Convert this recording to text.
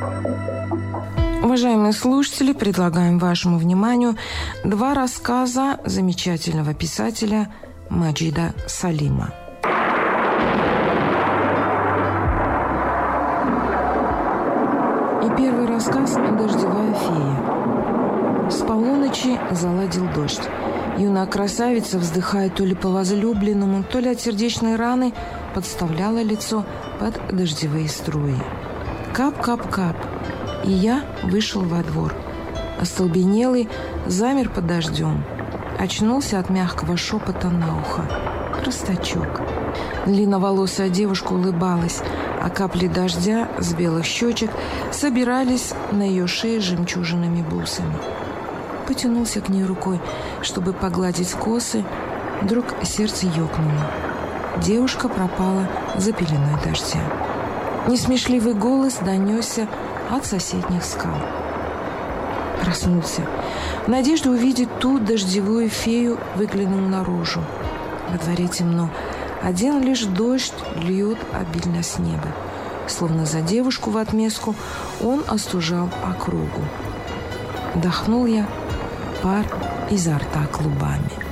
Уважаемые слушатели, предлагаем вашему вниманию 2 рассказа замечательного писателя Маджида Салима. И первый рассказ «Дождевая фея». С полуночи заладил дождь. Юная красавица, вздыхая то ли по возлюбленному, то ли от сердечной раны, подставляла лицо под дождевые струи. Кап-кап-кап. И я вышел во двор. Остолбенелый, замер под дождем. Очнулся от мягкого шепота на ухо. Простачок. Длинноволосая девушка улыбалась, а капли дождя с белых щечек собирались на ее шее жемчужными бусами. Потянулся к ней рукой, чтобы погладить косы. Вдруг сердце ёкнуло. Девушка пропала за пеленой дождя. Несмешливый голос донесся от соседних скал. Проснулся. В надежде увидеть ту дождевую фею выглянул наружу. Во дворе темно. Один лишь дождь льет обильно с неба. Словно за девушку в отместку он остужал округу. Вдохнул я пар изо рта клубами.